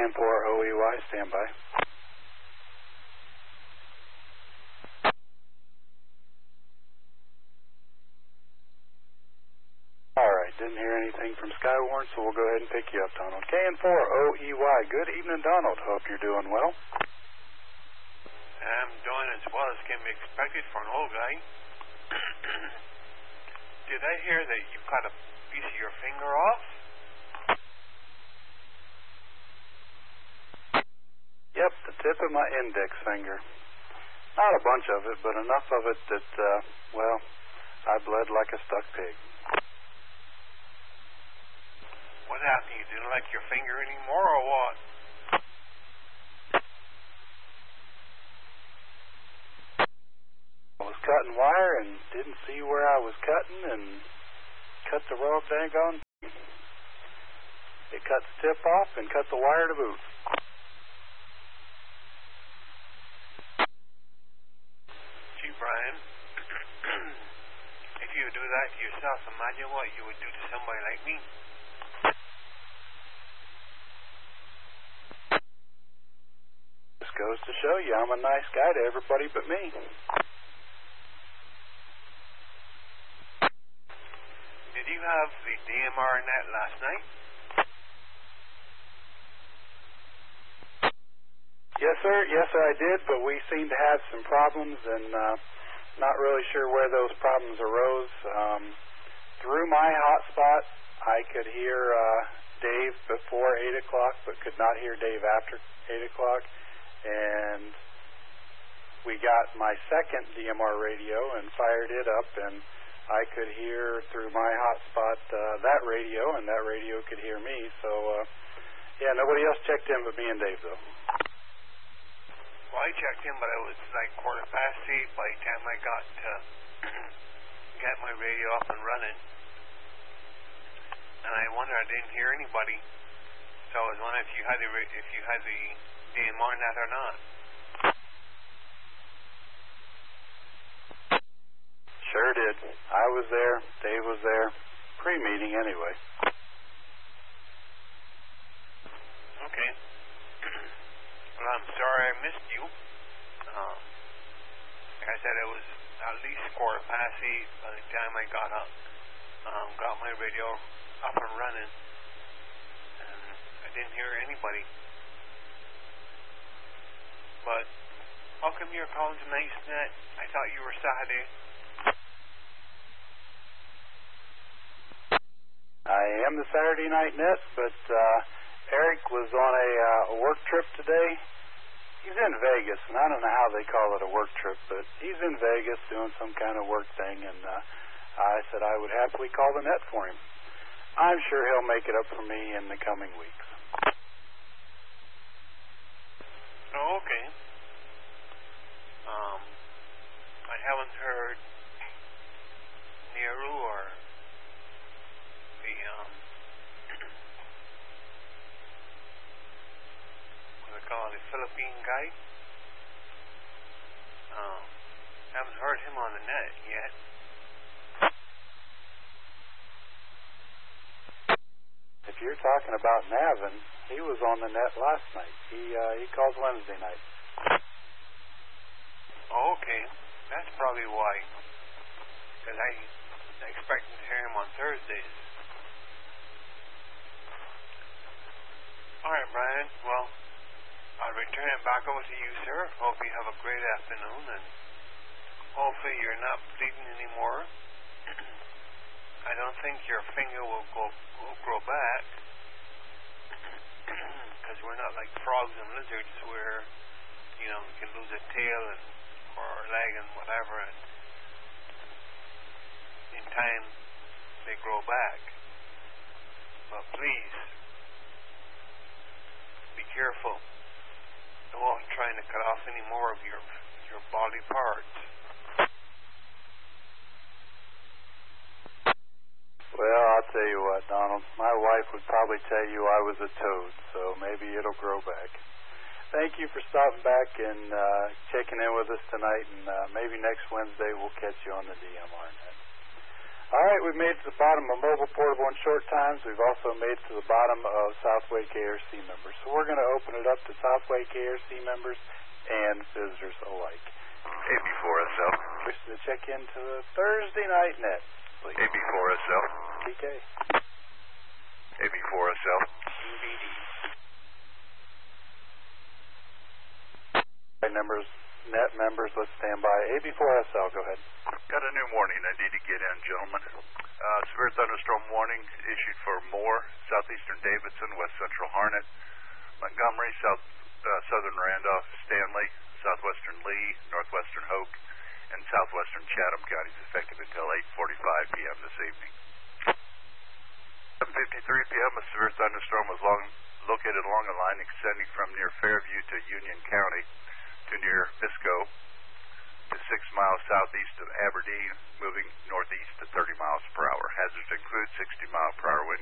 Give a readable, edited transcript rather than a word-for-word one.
KN4OEY, stand by. Alright, didn't hear anything from Skywarn, so we'll go ahead and pick you up, Donald. KN4OEY, good evening, Donald. Hope you're doing well. I'm doing as well as can be expected for an old guy. Did I hear that you cut a piece of your finger off? Yep, the tip of my index finger. Not a bunch of it, but enough of it that, well, I bled like a stuck pig. What happened? You didn't like your finger anymore, or what? I was cutting wire and didn't see where I was cutting and cut the raw daggone. It cut the tip off and cut the wire to boot. Gee, Brian, if you would do that to yourself, imagine what you would do to somebody like me. This goes to show you I'm a nice guy to everybody but me. Did you have the DMR net last night? Yes, sir. Yes, sir, I did, but we seem to have some problems and not really sure where those problems arose. Through my hotspot, I could hear Dave before 8 o'clock, but could not hear Dave after 8 o'clock. And we got my second DMR radio and fired it up, and I could hear through my hotspot that radio, and that radio could hear me. So, yeah, nobody else checked in but me and Dave, though. Well, I checked in, but it was like 8:15 by the time I got got my radio up and running. And I wonder, I didn't hear anybody. So I was wondering if you had the DMR net or not. Sure did. I was there. Dave was there. Pre-meeting anyway. Okay. Well, I'm sorry I missed you. Like I said, it was at least 8:15 by the time I got up. Got my radio up and running. And I didn't hear anybody. But how come you're calling tonight's net? I thought you were Saturday. I am the Saturday night net, but Eric was on a work trip today. He's in Vegas, and I don't know how they call it a work trip, but he's in Vegas doing some kind of work thing, and I said I would happily call the net for him. I'm sure he'll make it up for me in the coming weeks. Oh, okay. I haven't heard Nehru or the what do they call it, the Philippine guy. Haven't heard him on the net yet. If you're talking about Navin, he was on the net last night. He calls Wednesday night. Oh, okay. That's probably why. Because I expected to hear him on Thursdays. All right, Brian. Well, I'll return it back over to you, sir. Hope you have a great afternoon, and hopefully you're not bleeding anymore. I don't think your finger will grow back, because we're not like frogs and lizards where, you know, we can lose a tail or a leg and whatever, and in time they grow back. But please, be careful. Don't try to cut off any more of your body parts. Well, I'll tell you what, Donald. My wife would probably tell you I was a toad, so maybe it'll grow back. Thank you for stopping back and checking in with us tonight, and maybe next Wednesday we'll catch you on the DMR net. All right, we've made it to the bottom of mobile, portable, and short times. We've also made it to the bottom of South Wake ARC members. So we're going to open it up to South Wake ARC members and visitors alike. AB4SL. Wish to check into the Thursday night net, please. AB4SL. PK. AB4SL. DVD. Numbers, net members, let's stand by. AB4SL, go ahead. Got a new warning I need to get in, gentlemen. Severe thunderstorm warning issued for Moore, southeastern Davidson, west central Harnett, Montgomery, southern Randolph, Stanley, southwestern Lee, northwestern Hoke, and southwestern Chatham counties, effective until 8:45 p.m. this evening. 7:53 p.m. a severe thunderstorm was located along a line extending from near Fairview to Union County to near Bisco to 6 miles southeast of Aberdeen, moving northeast to 30 miles per hour. Hazards include 60-mile-per-hour wind